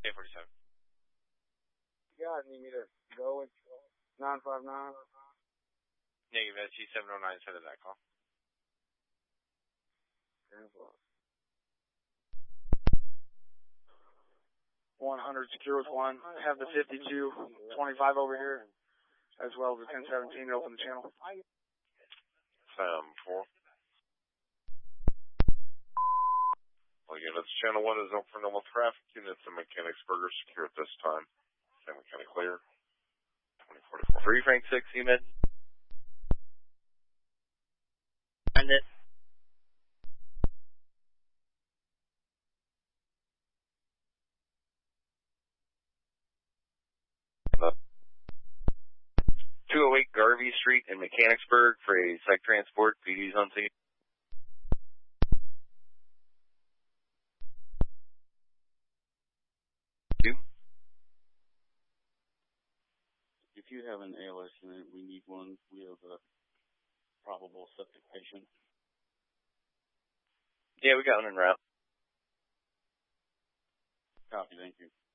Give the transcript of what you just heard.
47. You guys need me to go with 959? Negative, SG709, send it that call. 100 secure with 1. Have the 5225 over here, as well as the 1017 to open the channel. 4. All units, channel 1 is open for normal traffic. Units in Mechanicsburg are secure at this time. San Mechanic clear. 2044. 3 Frank 6 unit. Send it. Uh, 208 Garvey Street in Mechanicsburg for a psych transport. PD's on scene. If you have an ALS unit, we need one. We have a probable septic patient. Yeah, we got one en route. Copy, thank you.